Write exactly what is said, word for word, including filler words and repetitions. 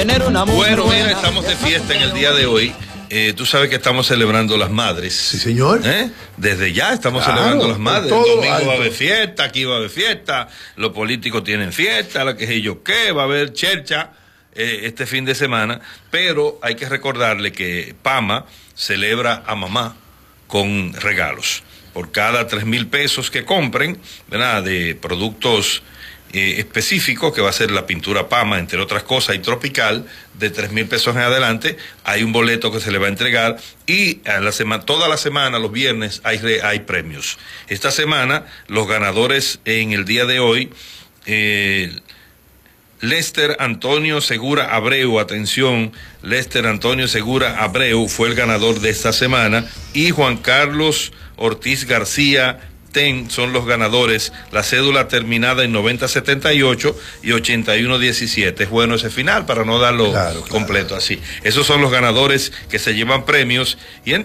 Bueno, mira, estamos de fiesta en el día de hoy. Eh, tú sabes que estamos celebrando las madres. Sí, señor. ¿Eh? Desde ya estamos claro, celebrando las madres. todo El domingo alto. va a haber fiesta, aquí va a haber fiesta, los políticos tienen fiesta, la que sé yo qué, va a haber chercha eh, este fin de semana. Pero hay que recordarle que Pama celebra a mamá con regalos. Por cada tres mil pesos que compren, ¿verdad?, de productos Eh, específico, que va a ser la pintura Pama, entre otras cosas, y tropical, de tres mil pesos en adelante, hay un boleto que se le va a entregar, y a la semana, toda la semana, los viernes, hay, re, hay premios. Esta semana, los ganadores en el día de hoy, eh, Lester Antonio Segura Abreu, atención, Lester Antonio Segura Abreu fue el ganador de esta semana, y Juan Carlos Ortiz García Ten son los ganadores, la cédula terminada en noventa setenta y ocho y ochenta y uno diecisiete. Es bueno ese final para no darlo claro, claro. completo así. Esos son los ganadores que se llevan premios y en